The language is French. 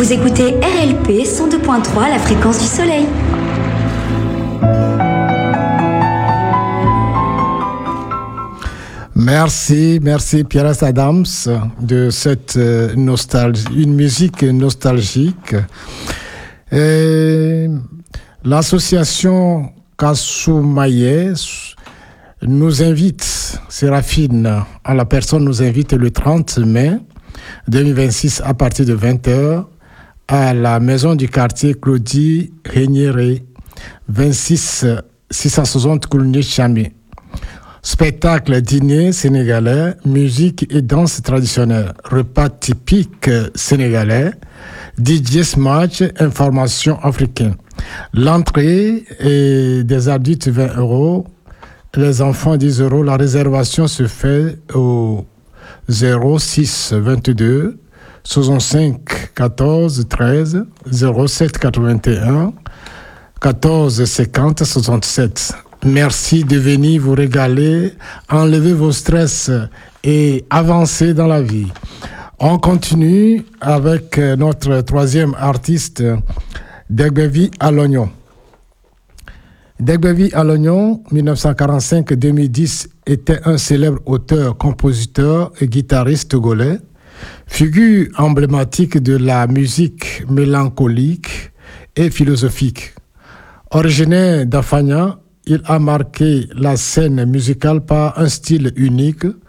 Vous écoutez RLP 102.3, la fréquence du soleil. Merci Pierre Adams de cette nostalgie, une musique nostalgique. Et l'association Kasoumaye nous invite, Séraphine en la personne nous invite le 30 mai 2026 à partir de 20h à la maison du quartier Claudie Régnéré, 26 660 Koulni-Chamé. Spectacle, dîner sénégalais, musique et danse traditionnelle, repas typique sénégalais, DJ Smash, information africaine. L'entrée est des adultes 20 €, les enfants 10 €. La réservation se fait au 06 22 65 14 13 07 81 14 50 67. Merci de venir vous régaler, enlever vos stress et avancer dans la vie. On continue avec notre troisième artiste, Degbevi à l'oignon. Degbevi à l'oignon, 1945-2010, était un célèbre auteur, compositeur et guitariste togolais, figure emblématique de la musique mélancolique et philosophique. Originaire d'Afagna, il a marqué la scène musicale par un style unique,